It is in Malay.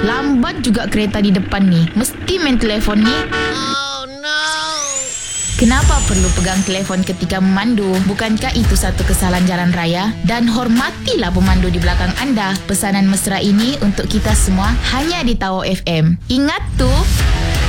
lambat juga kereta di depan ni. Mesti main telefon ni. Kenapa perlu pegang telefon ketika memandu? Bukankah itu satu kesalahan jalan raya? Dan hormatilah pemandu di belakang anda. Pesanan mesra ini untuk kita semua hanya di Tawau FM. Ingat tu.